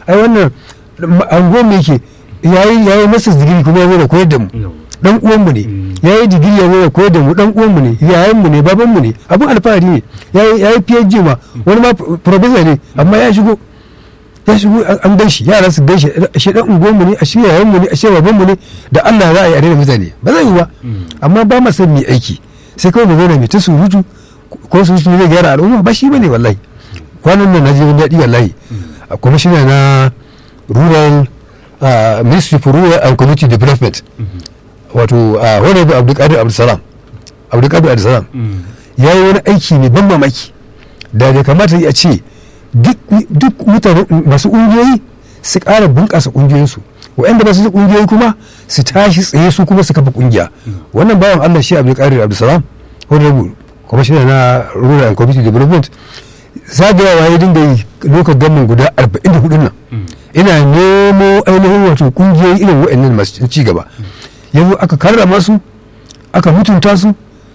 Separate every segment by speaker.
Speaker 1: ai wannan angon mu yake yayi masa digiri kuma ya zo da koyar da mu dan uwan mu ne yayi digiri ya zo da koyar da mu dan uwan mu ne yayan mu ne baban mu ne abun alfahari ne yayi PhD ma wani ma professor ne amma ya shigo an gaishe yara su gaishe shi dan unguwan mu ne a shi yayan mu ne a shi baban mu ne da Allah za a yi a daina mutane ba zai yi ba amma ba ma san mu aiki sai kawai mu zo mai ta surutu ko surutu zai gyara al'umma ba shi bane wallahi kwanan nan naje wani daɗi wallahi a kwamishina na rural ministry for rural and community development wato wani abu abdulkadir abdulsalam ya yi wani aiki ne ban mamaki da ya kamata ya ce duk mutane masu ƙungiyoyi su ƙara bunƙasa ƙungiyoyinsu waɗanda ba su da ƙungiyoyi kuma su tashi tsaye su kuma su kafa ƙungiya wannan bawan Allah shi abdulkadir abdulsalam wani kwamishina na rural and community development zagayawa ya dinga yi lokacin gamin guda 44 nan ina nemo ainihin wato kungiyoyi irin waɗannan masu ci gaba yanzu aka karrama su aka mutunta su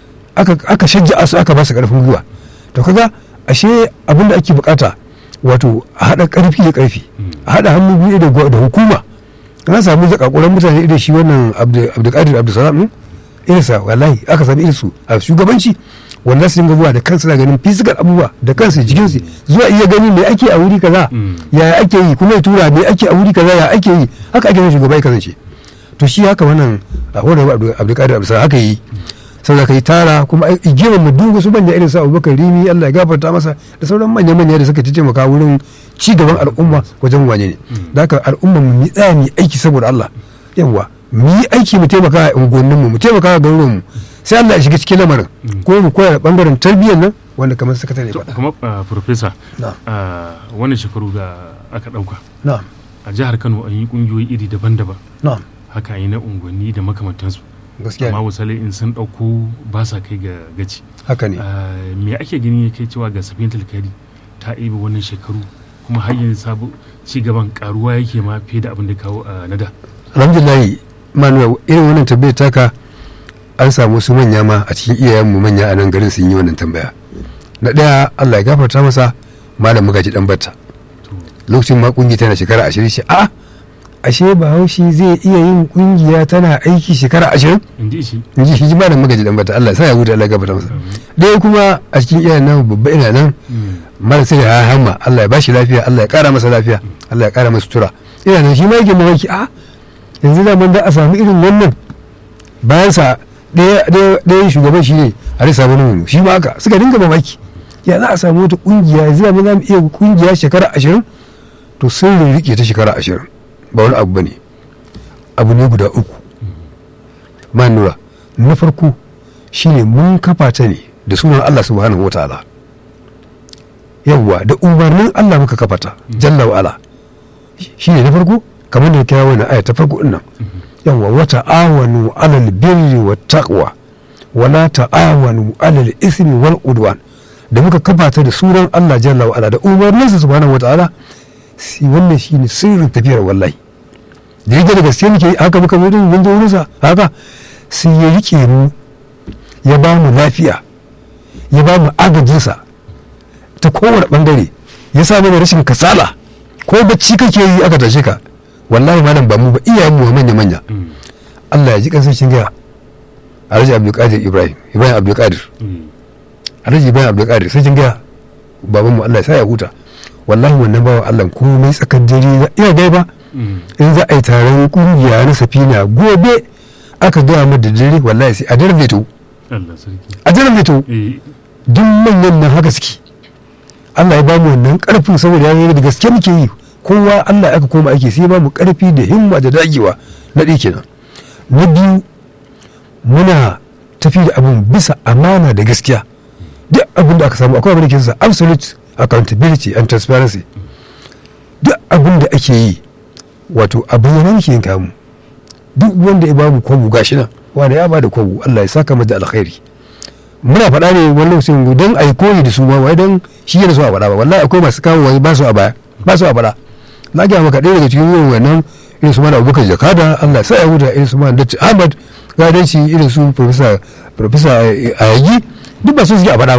Speaker 1: aka shajja'a su aka ba su karfin gwiwa to kaga ashe abin da ake bukata wato a haɗa karfi da karfi a haɗa hannu biyu da hukuma ana samu zakakuran mutane irin shi wannan abdulkadir abdulsalam din irinsa wallahi aka sami irinsu a shugabanci wanda su dinga zuwa da kansu na ganin physical abubuwa da kansu jikinsu zuwa iya gani me ake a wuri kaza ya ake yi kuma ya tura me ake a wuri kaza ya ake yi haka ake yin shugaba ya kasance to shi haka wannan a horar abdulkadir abdulsalam haka yi saboda kai tara kuma igiyar mu duba su manya irin sa Abubakar Rimi Allah ya gafarta masa da sauran manya da suka taimaka wurin ci gaban al'umma wajen wane ne da haka al'umma mu tsaya mu aiki saboda Allah yawa mu yi aiki mu taimaka a unguwannin mu taimaka a garuruwan mu sai Allah ya shiga cikin lamarin ko mu koya bangaren tarbiyyar nan wanda kamar sakatare faɗa
Speaker 2: kamar professor wannan shekaru da aka dauka a jihar Kano an yi kungiyoyi iri daban-daban haka yi na unguwanni da makamantansu gaskiya amma misali in sun dauko ba sa kai ga gaci
Speaker 1: haka ne
Speaker 2: me ake gani kai cewa ga Safiyan Talkari ta ibi wannan shekaru kuma har yanzu sabo ci gaban karuwa yake ma fiye da abin da kawo a nada
Speaker 1: alhamdulillah manuwa irin wannan tambayar taka an samu su manya ma a cikin iyayenmu manya a nan garin sun yi wannan tambaya na daya Allah ya gafarta masa malam Magaji dan Batta lokacin ma kungiya tana shekara 20 shi ashe Bahaushe zai iya yin kungiya tana aiki shekara 20 inji shi malam Magaji dan Batta Allah sai ya huta Allah ya gafarta masa dai kuma a cikin iyayen nan babba ina nan mara sai ya hamma Allah ya bashi lafiya Allah ya kara masa lafiya Allah ya kara masa sutura ina nan shi ma yake mamaki yanzu da mun da a samu irin wannan bayan sa ɗaya shugaban shi ne a risa wani shi ma haka suka dinga mamaki ya za a samu wata kungiya yanzu da mun za mu iya kungiya shekara 20 to sun rike ta shekara 20 ba wani abu bane abu ne guda uku manura na farko shine mun kafa ta ne da sunan Allah subhanahu wataala yawwa da umarnin Allah muka kafa ta jalla wa ala shine na farko kamar da kira wannan aya ta farko din nan yawwa wa ta'awanu 'alal birri wat taqwa wa la ta'awanu 'alal ismi wal udwan da muka kafa ta da sunan Allah jalla wa ala da umarninsa subhanahu wataala si wannan shine sirrin tafiyar wallahi da yake da gaske muke haka muka zo din gunzo wurinsa haka sai ya rike mu ya ba mu lafiya ya ba mu agajinsa ta kowane bangare ya sa mana rashin kasala ko bacci kake yi aka tashe ka wallahi malam ba mu ba iyayen mu manya Allah ya ji kansa shin ga Alhaji Abdulkadir Ibrahim Abdulkadir Alhaji Ibrahim Abdulkadir sai kin ga baban mu Allah ya sa ya huta wallahi wannan bawa Allah komai tsakar dare ina gai ba in za a yi taron kungiya na Safina gobe aka gaya mu da dare wallahi sai a daren veto a daren veto duk manyan nan haka suke Allah ya ba mu wannan karfin saboda ya da gaske muke yi kowa Allah aka koma ake sai ba mu karfi da himma da dagewa na ɗaya kenan na biyu muna tafi da abin bisa amana da gaskiya duk abin da aka samu akwai abin da ke sa absolute accountability and transparency duk abin da ake yi wato abin yana muke yin kamu duk wanda ya babu kwabu gashi nan wanda ya bada kwabu Allah ya saka mata alkhairi muna faɗa ne wani lokacin don a yi koyi da su ma wai don shi yana so a faɗa ba wallahi akwai masu kawo wani ba su a baya ba su a faɗa na gaya maka ɗaya daga cikin yin wannan irin su mana Abubakar Jakada Allah ya sa ya huta irin su mana Datti Ahmad gadanci irin su Professor Ayagi duk ba su suke a faɗa ba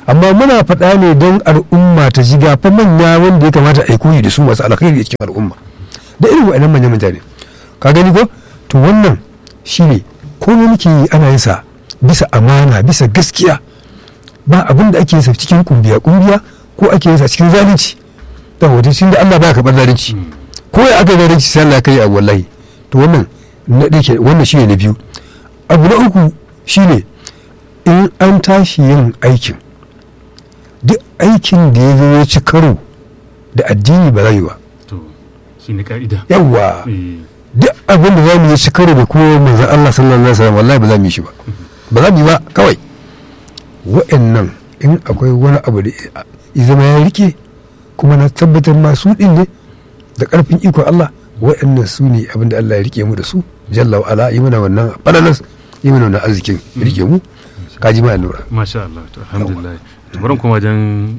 Speaker 1: amma muna faɗa ne don al'umma ta shiga fa manya wanda ya kamata a yi koyi da su masu alkhairi a cikin al'umma da irin wa'annan manyan mutane ka gani ko to wannan shine komai muke yi ana yin sa bisa amana bisa gaskiya ba abin da ake yin sa cikin kumbiya ko ake yin sa cikin zalunci da wato shi da Allah ba ka bar zalunci ko ya aka zalunci sai Allah kai abu wallahi to wannan na dake wannan shine na biyu abu na uku shine in an tashi yin aikin duk aikin da ya zo ya ci karo da addini ba za yi ba
Speaker 2: to shi ne ka'ida
Speaker 1: yawa duk abin da za mu yi ci karo da kuma manzon Allah sallallahu alaihi wasallam wallahi ba za mu yi shi ba ba za mu yi ba kawai wa'annan in akwai wani abu da ya zama ya rike kuma na tabbatar ma su din ne da karfin ikon Allah wa'annan su ne abin da Allah ya rike mu da su jalla wa ala yi mana wannan balalas yi mana wannan arzikin rike mu kaji ma allura
Speaker 2: masha Allah to alhamdulillah to barin kuma wajen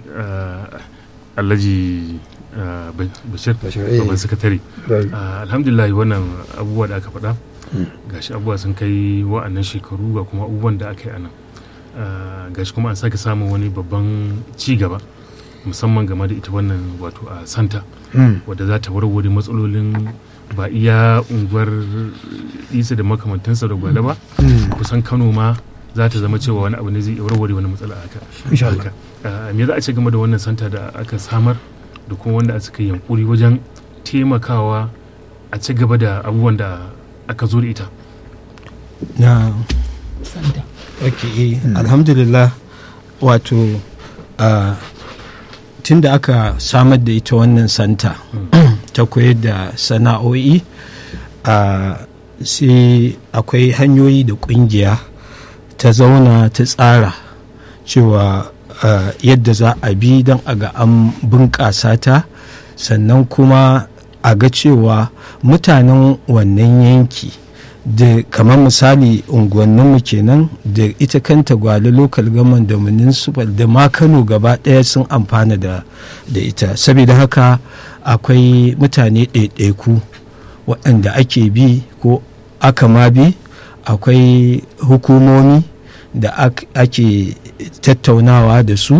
Speaker 2: Alhaji Bashir babban sakatare alhamdulillah wannan abubuwa da aka faɗa gashi abubuwa sun kai wa'annan shekaru ga kuma abubuwan da aka yi anan gashi kuma an sake samun wani babban ci gaba musamman game da ita wannan wato a santa wadda za ta warware matsalolin ba iya unguwar isa da makamantansa da gwale ba kusan Kano ma za ta zama cewa wani abu ne zai warware wani matsala haka me za a ce game da wannan santa da aka samar da kuma wanda suka yi yankuri wajen taimakawa a ci gaba da abubuwan da aka zo da ita
Speaker 3: na santa alhamdulillah wato tun da aka samar da ita wannan santa ta koyar da sana'o'i sai akwai hanyoyi da kungiya ta zauna ta tsara cewa yadda za a bi don a ga an bunƙasa ta sannan kuma a ga cewa mutanen wannan yanki da kamar misali unguwanninmu kenan da ita kanta Gwale local government da municipal da ma Kano gaba ɗaya sun amfana da ita saboda haka akwai mutane ɗaiɗaiku waɗanda ake bi ko aka ma bi akwai hukumomi da ake tattaunawa da su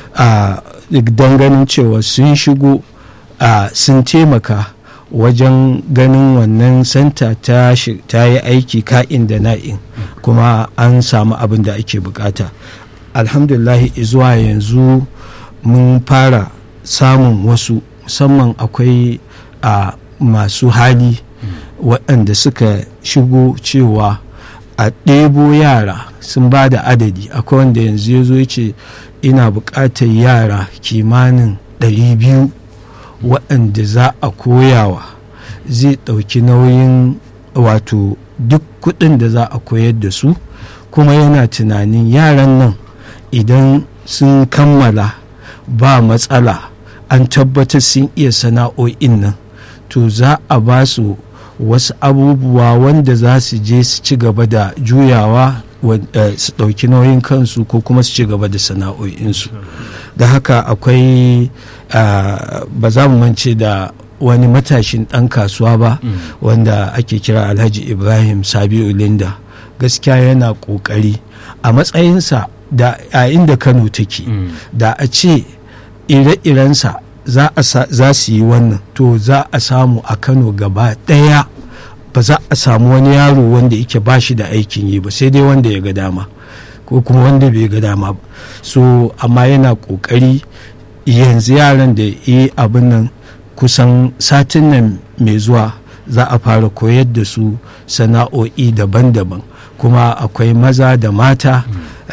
Speaker 3: don ganin cewa sun shigo sun taimaka wajen ganin wannan santa ta yi aiki ka'in da na'in kuma an samu abin da ake bukata alhamdulahi zuwa yanzu mun fara samun wasu musamman akwai masu hali waɗanda suka shigo cewa a ɗebo yara sun ba da adadi akwai wanda yanzu ya zo ya ce ina buƙatar yara kimanin 200 waɗanda za a koyawa zai ɗauki nauyin wato duk kuɗin da za a koyar da su kuma yana tunanin yaran nan idan sun kammala ba matsala an tabbatar sun iya sana'o'in nan to za a ba su wasu abubuwa wanda za su je su ci gaba da juyawa su ɗauki nauyin kansu ko kuma su ci gaba da sana'o'insu da haka akwai ba za mu mance da wani matashin ɗan kasuwa ba wanda ake kira Alhaji Ibrahim Sabiu Linda gaskiya yana ƙoƙari a matsayinsa da a inda Kano take da a ce ire-irensa za su yi wannan to za a samu a Kano gaba ɗaya ba za a samu wani yaro wanda yake ba shi da aikin yi ba sai dai wanda ya ga dama ko kuma wanda bai ga dama ba so amma yana ƙoƙari yanzu yaran da yi abin nan kusan satin nan mai zuwa za a fara koyar da su sana'o'i daban-daban kuma akwai maza da mata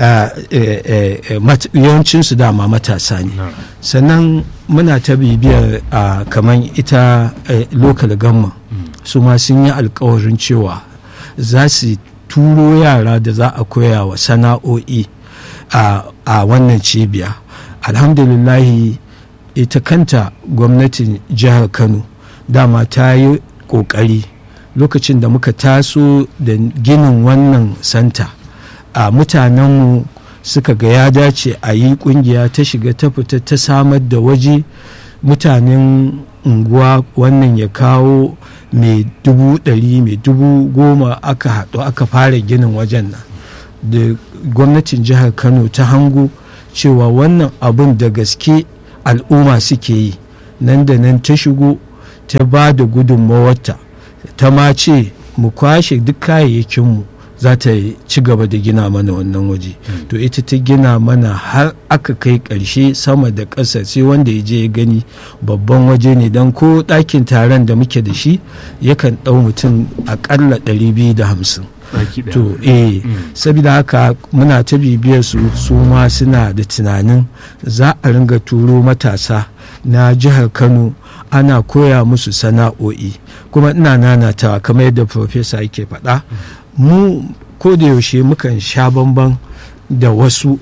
Speaker 3: yawancinsu dama matasa ne sannan muna ta bibiyar kamar ita local government su ma sun yi alkawarin cewa za su turo yara da za a koya wa sana'o'i a wannan cibiya alhamdulillahi ita kanta gwamnatin jihar Kano dama ta yi ƙoƙari lokacin da muka taso da ginin wannan santa a mutanenmu suka ga ya dace a yi ƙungiya ta shiga ta fita ta samar da waje mutanen unguwa wannan ya kawo mai 100,000 mai 10,000 aka haɗu aka fara ginin wajen nan da gwamnatin jihar Kano ta hango cewa wannan abin da gaske al'umma suke yi, nan da nan ta shigo ta ba da gudunmawarta, ta ma ce mu kwashe duk kayayyakinmu za ta ci gaba da gina mana wannan waje. To ita ta gina mana har aka kai ƙarshe sama da ƙasa, sai wanda ya je ya gani babban waje ne, don ko ɗakin taron da muke da shi yakan ɗau mutum aƙalla 250. To saboda haka muna ta bibiyar su ma suna da tunanin za a ringa turo matasa na jihar Kano ana koya musu sana'o'i. Kuma ina nanatawa kamar yadda profesa yake faɗa, mu ko da yaushe mukan sha bamban da wasu,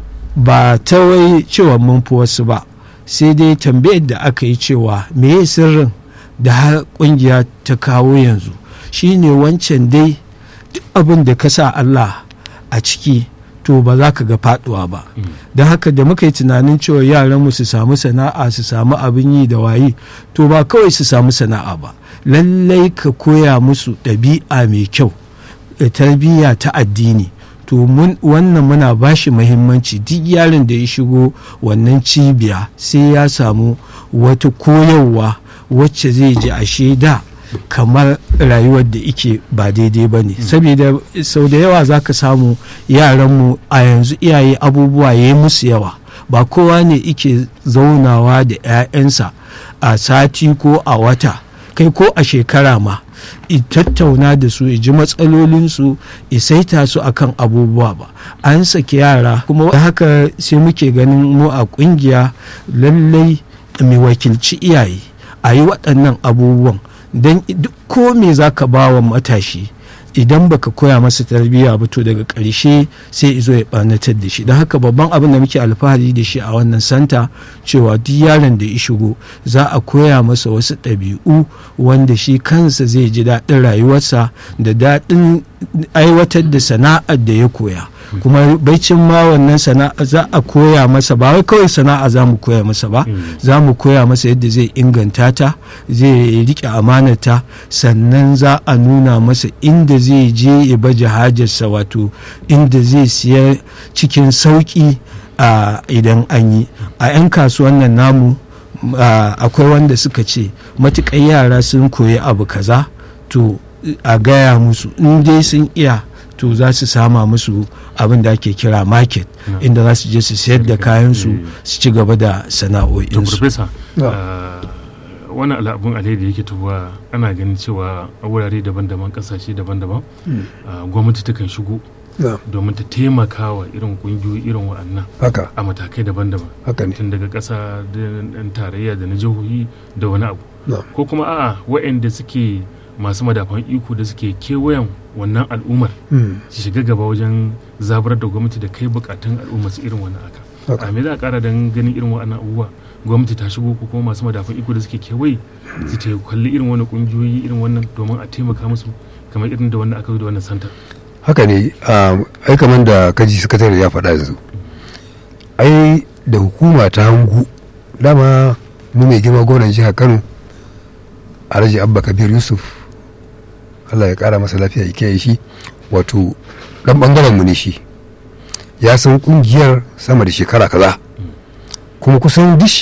Speaker 3: ba ta wai cewa mun fi wasu ba, sai dai tambayar da aka yi cewa me sirrin da har kungiya ta kawo yanzu shine wancan dai duk abin da ka sa Allah a ciki to ba za ka ga faduwa ba. Don haka da muka yi tunanin cewa yaranmu su samu sana'a, su samu abin yi da waye, to ba kawai su samu sana'a ba, lallai ka koya musu ɗabi'a mai kyau, tarbiyya ta addini. To wannan muna bashi muhimmanci. Duk yaron da ya shigo wannan cibiya sai ya samu wata koyarwa wacce zai ji ashe da kamar rayuwar da ike ba daidai ba ne. Saboda sau da yawa za ka samu yaranmu a yanzu iyaye abubuwa ya yi musu yawa, ba kowa ne ike zaunawa da 'ya'yansa a sati ko a wata kai ko a shekara ma tattauna da su, ji matsalolinsu, saita su akan abubuwa ba. An saki yara, kuma haka sai muke ganin mu a kungiya lallai mai wakilci iyaye a yi waɗannan abubuwan, don duk ko me za ka ba wa matashi idan baka koya masa tarbiyya ba to daga ƙarshe sai izo ya ɓanatar da shi. Don haka babban abin da muke alfahari da shi a wannan santa cewa duk yaron da ya shigo za a koya masa wasu ɗabi'u wanda shi kansa zai ji daɗin rayuwarsa da daɗin aiwatar da sana'ar da ya koya. Kuma baicin ma wannan sana'a za a koya masa, ba wai kawai sana'a za mu koya masa ba, za mu koya masa yadda zai inganta ta, zai riƙe amanata, sannan za a nuna masa inda zai je ya baje hajarsa, wato inda zai siya cikin sauƙi idan an yi. A 'yan kasuwan nan namu akwai wanda suka ce matuƙar yara sun koyi abu kaza to a gaya musu, in dai sun iya to za su sama musu abin da ake kira market, inda za su je su sayar da kayansu su ci gaba da sana'o'insu.
Speaker 2: wani al'abun alheri yake tuwa ana ganin cewa a wurare daban-daban, kasashe daban-daban, gwamnati takan shigo domin ta taimaka wa irin kungiyoyi irin wa'annan a matakai daban-daban, tun daga ƙasa da tarayya da na jihohi da wani abu, ko kuma a'a wa'anda suke masu madafan iko da suke kewayen wannan al'ummar su shiga gaba wajen zabar da gwamnati da kai bukatun al'ummar su irin wannan aka. A me za a kara don ganin irin wa'annan abubuwa gwamnati ta shigo ko kuma masu madafan iko da suke kewaye su ta kalli irin wannan kungiyoyi irin wannan domin a taimaka musu kamar irin da wannan aka yi da wannan santa.
Speaker 1: Haka ne, ai kamar da kaji sakatare ya faɗa yanzu, ai da hukuma ta hangu dama mu mai girma gwamnan jihar Kano Alhaji Abba Kabir Yusuf, Allah ya kara masa lafiya ya kiyaye shi, wato dan bangaren mu ne shi, ya san kungiyar sama da shekara kaza, kuma kusan duk